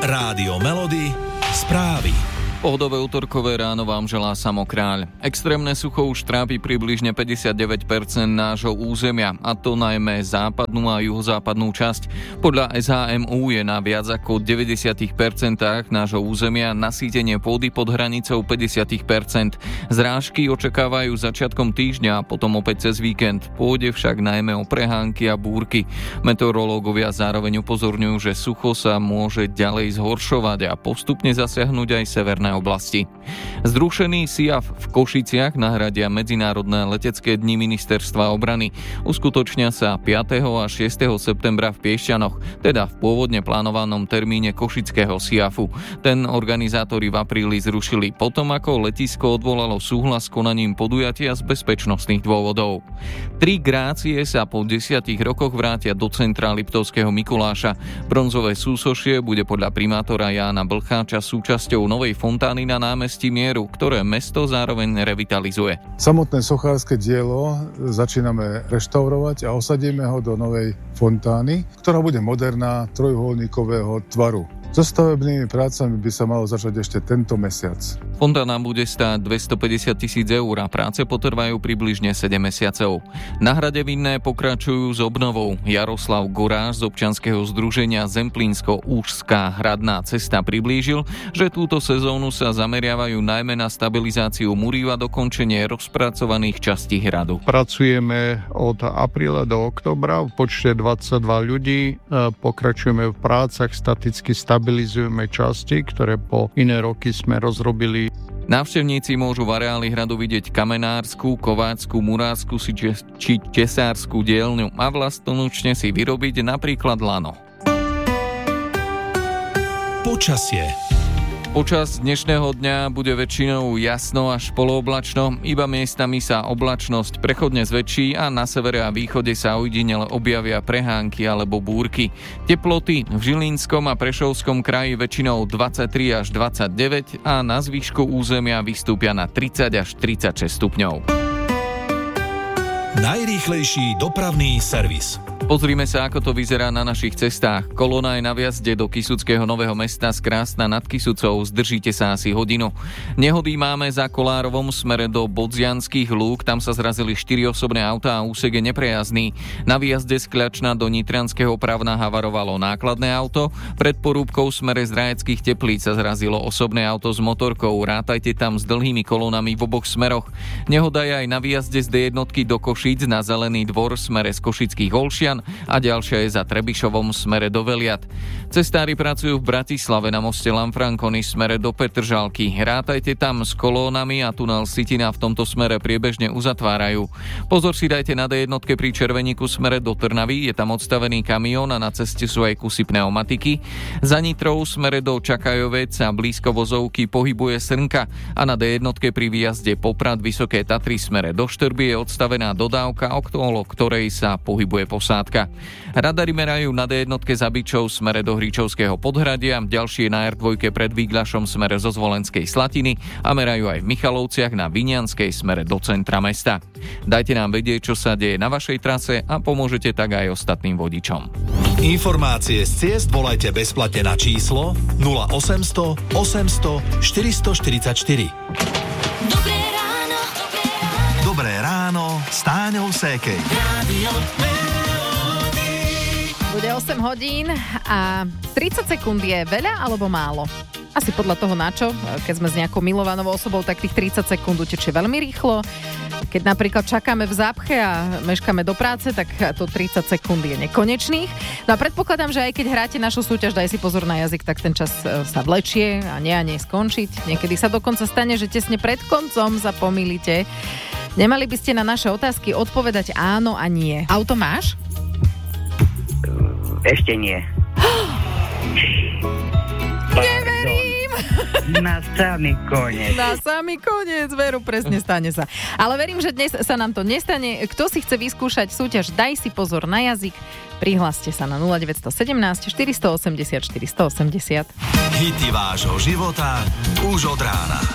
Rádio Melody, správy. Pohodové útorkové ráno vám želá Samo Kráľ. Extrémne sucho už trápi približne 59% nášho územia, a to najmä západnú a juhozápadnú časť. Podľa SHMU je na viac ako 90% nášho územia nasýtenie pôdy pod hranicou 50%. Zrážky očakávajú začiatkom týždňa a potom opäť cez víkend. Pôjde však najmä o prehánky a búrky. Meteorológovia zároveň upozorňujú, že sucho sa môže ďalej zhoršovať a postupne zasiahnuť aj severné oblasti. Zrušený SIAF v Košiciach nahradia Medzinárodné letecké dni Ministerstva obrany. Uskutočnia sa 5. a 6. septembra v Piešťanoch, teda v pôvodne plánovanom termíne košického SIAFu. Ten organizátori v apríli zrušili potom, ako letisko odvolalo súhlas s konaním podujatia z bezpečnostných dôvodov. 3 Grácie sa po 10 rokoch vrátia do centra Liptovského Mikuláša. Bronzové súsošie bude podľa primátora Jána Blcháča súčasťou novej fontány na námestí Mieru, ktoré mesto zároveň revitalizuje. Samotné sochárske dielo začíname reštaurovať a osadíme ho do novej fontány, ktorá bude moderná, trojuholníkového tvaru. So stavebnými prácami by sa malo začať ešte tento mesiac. Fontána bude stáť 250 000 eur a práce potrvajú približne 7 mesiacov. Na hrade Vinné pokračujú s obnovou. Jaroslav Goráš z občianskeho združenia Zemplínsko-Úžská hradná cesta priblížil, že túto sezónu sa zameriavajú najmä na stabilizáciu múriv a dokončenie rozpracovaných častí hradu. Pracujeme od apríla do októbra v počte 22 ľudí. Pokračujeme v prácach, staticky stabilizujeme časti, ktoré po iné roky sme rozrobili. Návštevníci môžu v areáli hradu vidieť kamenárskú, kovácku, murársku či tesárskú dielňu a vlastnoručne si vyrobiť napríklad lano. Počasie. Počas dnešného dňa bude väčšinou jasno až polooblačno, iba miestami sa oblačnosť prechodne zväčší a na severe a východe sa ojedinele objavia prehánky alebo búrky. Teploty v Žilinskom a Prešovskom kraji väčšinou 23 až 29 a na zvýšku územia vystúpia na 30 až 36 stupňov. Najrýchlejší dopravný servis. Pozrime sa, ako to vyzerá na našich cestách. Kolóna je na vjazde do Kysuckého Nového Mesta z Krásna nad Kysucou. Zdržíte sa asi hodinu. Nehody máme za Kolárovom smere do Bodzianských lúk. Tam sa zrazili 4 osobné autá a úsek je neprejazdný. Na výjazde z Kľačna do Nitranského Pravna havarovalo nákladné auto. Pred Porúbkou smere z Rajeckých Teplíc sa zrazilo osobné auto s motorkou. Rátajte tam s dlhými kolónami v oboch smeroch. Nehoda je aj na výjazde z D1 do Košíc na Zelený dvor smere z Košických Olšian a ďalšia je za Trebišovom smere do Veliat. Cestári pracujú v Bratislave na moste Lanfranconi smere do Petržalky. Rátajte tam s kolónami a tunel Sitina v tomto smere priebežne uzatvárajú. Pozor si dajte na D1 pri Červeníku smere do Trnavy, je tam odstavený kamión a na ceste sú aj kusy pneumatiky. Za Nitrou smere do Čakajovec a blízko vozovky pohybuje Srnka a na D1 pri výjazde Poprad Vysoké Tatry smere do Štrby je odstavená dodávka, okolo ktorej sa pohybuje posádka. Radary merajú na D1 za Byčov smere do Hríčovského Podhradia, ďalšie na R2 pred Výglašom smere zo Zvolenskej Slatiny a merajú aj v Michalovciach na Vinianskej smere do centra mesta. Dajte nám vedieť, čo sa deje na vašej trase a pomôžete tak aj ostatným vodičom. Informácie z ciest volajte bezplatne na číslo 0800 800 444. Dobré ráno s Táňou Sékej. Bude 8 hodín a 30 sekúnd je veľa alebo málo? Asi podľa toho na čo. Keď sme s nejakou milovanou osobou, tak tých 30 sekúnd utečie veľmi rýchlo. Keď napríklad čakáme v zápche a meškáme do práce, tak to 30 sekúnd je nekonečných. No a predpokladám, že aj keď hráte našu súťaž Daj si pozor na jazyk, tak ten čas sa vlečie a nie skončiť. Niekedy sa dokonca stane, že tesne pred koncom sa pomýlite. Nemali by ste na naše otázky odpovedať áno a nie. Auto máš? Ešte nie. Neverím! Na samý koniec. Na samý koniec, veru, presne stane sa. Ale verím, že dnes sa nám to nestane. Kto si chce vyskúšať súťaž Daj si pozor na jazyk, prihláste sa na 0917 480 480. Hity vášho života už od rána.